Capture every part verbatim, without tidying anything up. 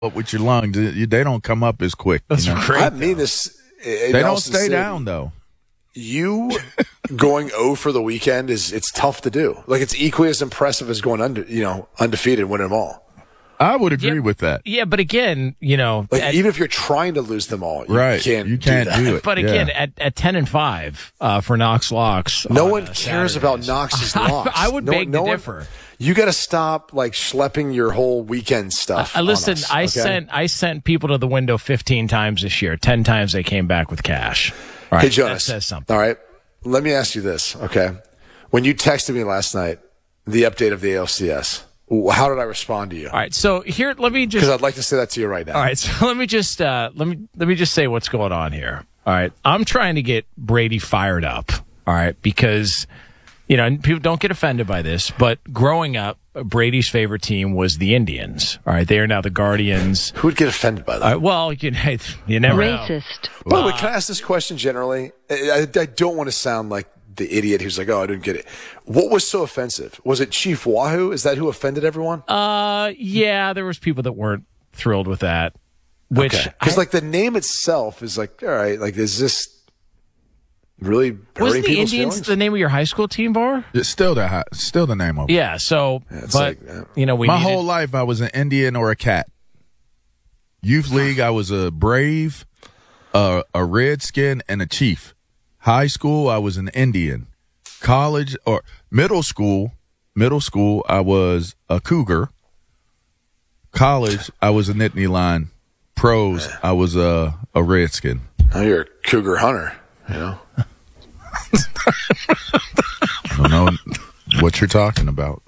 up with your lungs. They don't come up as quick. That's you know? great. I mean this. They don't stay down though. You going zero for the weekend is it's tough to do. Like it's equally as impressive as going under, you know, undefeated, winning them all. I would agree Yeah, with that. Yeah, but again, you know, Like at, even if you're trying to lose them all, you Right. can't. You can't do, that. do it. but again, at, at ten and five uh, for Knox Locks. No on, one uh, cares Saturdays. about Knox's locks. I would no, beg no to one- differ. You got to stop like schlepping your whole weekend stuff. I on listen. us, I okay? sent I sent people to the window fifteen times this year. Ten times they came back with cash. All right, Hey Jonas, that says something. all right. Let me ask you this, okay? When you texted me last night, the update of the A L C S, how did I respond to you? All right, so here, let me just. Because I'd like to say that to you right now. All right, so let me just uh, let me let me just say what's going on here. All right, I'm trying to get Brady fired up. All right, because you know and people don't get offended by this, but growing up, Brady's favorite team was the Indians. All right, they are now the Guardians. Who would get offended by that? All right, well, you, you never know. Racist. By the way, can I ask this question generally? I, I, I don't want to sound like the idiot who's like, oh, I didn't get it. What was so offensive? Was it Chief Wahoo? Is that who offended everyone? Uh, yeah, there was people that weren't thrilled with that. Which Because I- like the name itself is like, all right, like is this really was hurting the people's Indians feelings? the name of your high school team, Bar? It's still the hot, still the name of it. Yeah. So, it's but like, uh, you know, we My needed, whole life, I was an Indian or a cat. Youth league, I was a Brave, uh, a Redskin, and a Chief. High school, I was an Indian. College or middle school, middle school, I was a Cougar. College, I was a Nittany Lion. Pros, I was a a Redskin. now you're a cougar hunter, you know? I don't know what you're talking about.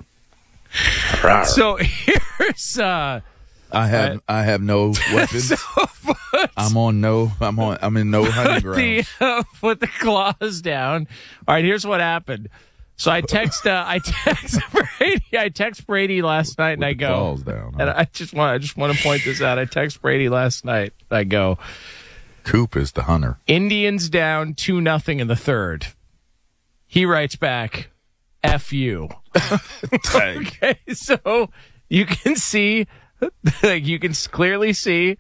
So here's uh, I have Right. I have no weapons. I'm on no. I'm on. I'm in no hunting put the, grounds. uh, put the claws down. All right, here's what happened. So I text, uh, I text Brady. I text Brady last night, and I go, Claws down. and Huh? I just want, I just want to point this out. I text Brady last night. I go, Coop is the hunter. Indians down two nothing in the third. He writes back, "F you." Okay, so you can see, like you can clearly see,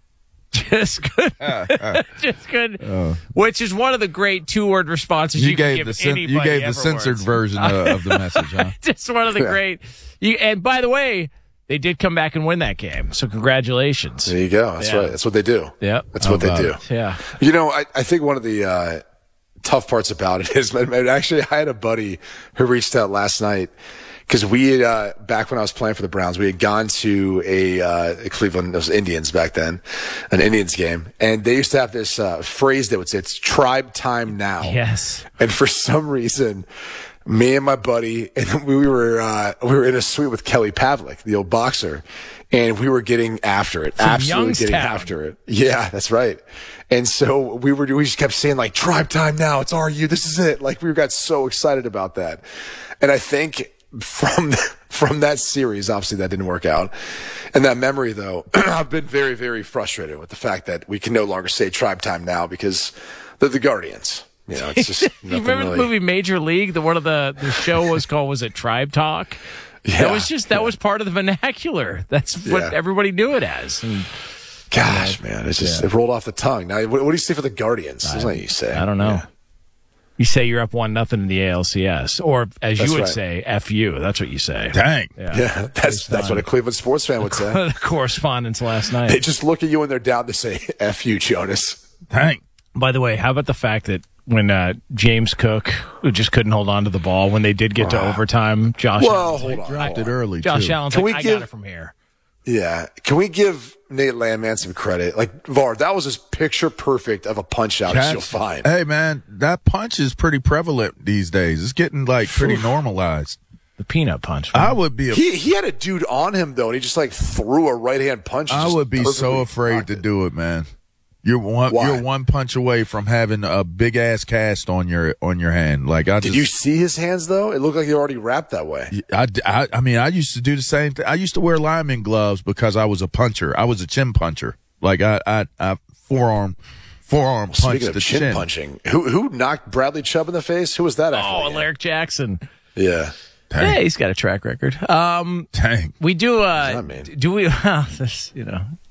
just good, just good, which is one of the great two-word responses you, You can gave give the cen- anybody. you gave the everwards. censored version of, of the message, huh? Just one of the great. You, and by the way, they did come back and win that game, so congratulations. There you go. That's Yeah. right. That's what they do. Yep. That's what they about do. it? Yeah. You know, I, I think one of the uh, tough parts about it is, man, actually, I had a buddy who reached out last night because we had, uh, back when I was playing for the Browns, we had gone to a, uh, Cleveland, it was Indians back then, an Indians game. And they used to have this, uh, phrase that would say, it's tribe time now. Yes. And for some reason, me and my buddy, and we were, uh, we were in a suite with Kelly Pavlik, the old boxer, and we were getting after it. Absolutely getting Youngstown. after it. Yeah, that's right. And so we were, we just kept saying like, tribe time now. It's R U. This is it. Like we got so excited about that. And I think from, from that series, obviously that didn't work out. And that memory though, I've been very, very frustrated with the fact that we can no longer say tribe time now because they're the Guardians. You know, it's just You nothing remember really. the movie Major League? The one of the the show was called was it Tribe Talk? Yeah, That was just that yeah. was part of the vernacular. That's what Yeah. everybody knew it as. And Gosh, man, it's just it rolled off the tongue. Now, what, what do you say for the Guardians? That's what you say. I don't know. Yeah. You say you're up one nothing in the A L C S, or as you That's would right. say, "F you." That's what you say. Dang. Yeah, that's that's what a Cleveland sports fan would say. The correspondence last They night. just look at you when they're down to say "F you, Jonas." Dang. By the way, how about the fact that when uh, James Cook, who just couldn't hold on to the ball, when they did get to overtime, Josh Well, Allen's hold like, on. Dropped hold it on. early, Josh too. Allen's Can like, we I give- got it from here. Yeah, can we give Nate Landman some credit? Like Var, that was as picture perfect of a punch out as you'll Catch- find. Hey, man, that punch is pretty prevalent these days. It's getting, like, pretty normalized. The peanut punch. I would be a, He he had a dude on him though, and he just like threw a right hand punch. and I just would be so perfectly afraid blocked to it. do it, man. You're one Why? you're one punch away from having a big ass cast on your on your hand. Like I Did just you see his hands though? It looked like they were already wrapped that way. I, I, I mean, I used to do the same thing. I used to wear lineman gloves because I was a puncher. I was a chin puncher. Like I, I, I forearm, forearm punch Speaking of the chin, chin. punching, who who knocked Bradley Chubb in the face? Who was that? After Oh, the game? Alaric Jackson. Yeah. Dang. Yeah, he's got a track record. Um, Dang. we do. Uh, that mean? do we? Well, this, you know.